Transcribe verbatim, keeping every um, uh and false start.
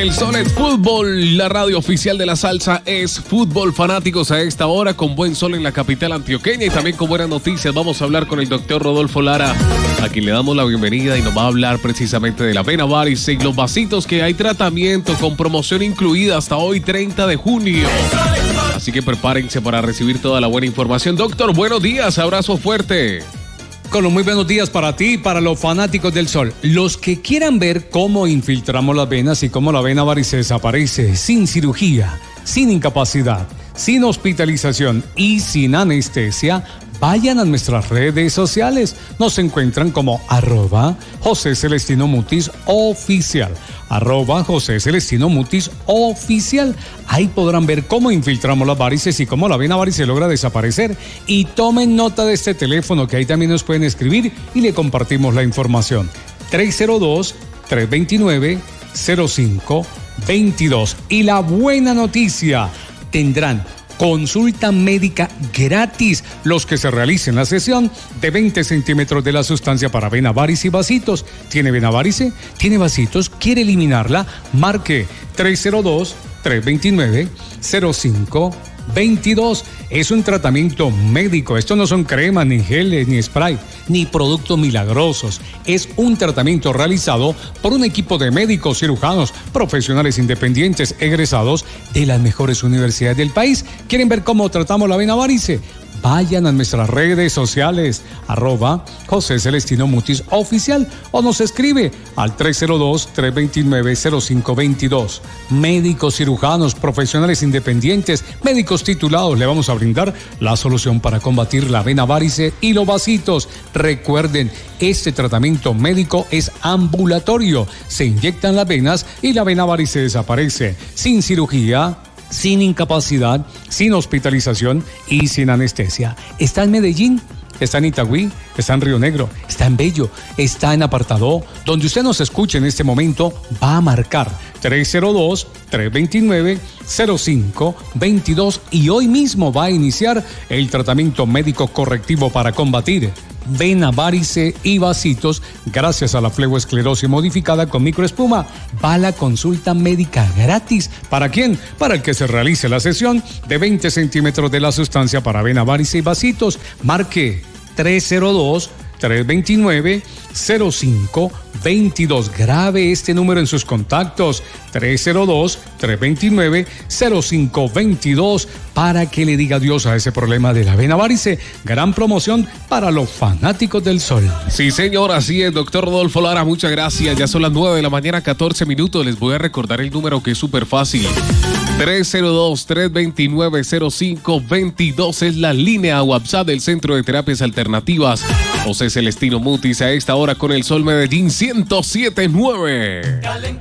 El Sol es fútbol, la radio oficial de la salsa es fútbol. Fanáticos a esta hora con buen sol en la capital antioqueña y también con buenas noticias. Vamos a hablar con el doctor Rodolfo Lara, a quien le damos la bienvenida y nos va a hablar precisamente de la vena varice y los vasitos, que hay tratamiento con promoción incluida hasta hoy treinta de junio. Así que prepárense para recibir toda la buena información. Doctor, buenos días, abrazo fuerte. Con los muy buenos días para ti y para los fanáticos del sol. Los que quieran ver cómo infiltramos las venas y cómo la vena varice desaparece sin cirugía, sin incapacidad, sin hospitalización y sin anestesia, vayan a nuestras redes sociales. Nos encuentran como arroba José Celestino Mutis Oficial. Arroba José Celestino Mutis Oficial. Ahí podrán ver cómo infiltramos las varices y cómo la vena varice logra desaparecer. Y tomen nota de este teléfono, que ahí también nos pueden escribir y le compartimos la información. tres cero dos, tres dos nueve, cero cinco dos dos. Y la buena noticia, tendrán consulta médica gratis los que se realicen la sesión de veinte centímetros de la sustancia para vena varice y vasitos. ¿Tiene vena varice? ¿Tiene vasitos? ¿Quiere eliminarla? Marque tres cero dos, tres dos nueve, cero cinco dos dos. Es un tratamiento médico. Esto no son cremas, ni geles, ni spray, ni productos milagrosos. Es un tratamiento realizado por un equipo de médicos, cirujanos, profesionales independientes, egresados de las mejores universidades del país. ¿Quieren ver cómo tratamos la vena varice? Vayan a nuestras redes sociales, arroba José Celestino Mutis Oficial, o nos escribe al tres cero dos, tres dos nueve, cero cinco dos dos. Médicos, cirujanos, profesionales independientes, médicos titulados, le vamos a brindar la solución para combatir la vena varice y los vasitos. Recuerden, este tratamiento médico es ambulatorio. Se inyectan las venas y la vena varice desaparece sin cirugía, sin incapacidad, sin hospitalización y sin anestesia. Está en Medellín, está en Itagüí, está en Río Negro, está en Bello, está en Apartadó. Donde usted nos escuche en este momento, va a marcar tres cero dos, tres dos nueve, cero cinco dos dos y hoy mismo va a iniciar el tratamiento médico correctivo para combatir vena varice y vasitos gracias a la flegoesclerosis modificada con microespuma. Va a la consulta médica gratis. ¿Para quién? Para el que se realice la sesión de veinte centímetros de la sustancia para vena varice y vasitos. Marque tres cero dos, tres dos nueve, cero cinco dos dos. Grabe este número en sus contactos, tres cero dos, tres dos nueve, cero cinco dos dos, para que le diga adiós a ese problema de la vena varice. Gran promoción para los fanáticos del sol. Sí, señor, así es, doctor Rodolfo Lara, muchas gracias. Ya son las nueve de la mañana, catorce minutos. Les voy a recordar el número, que es súper fácil. tres cero dos, tres dos nueve, cero cinco dos dos es la línea WhatsApp del Centro de Terapias Alternativas José Celestino Mutis, a esta hora con el Sol Medellín ciento siete punto nueve.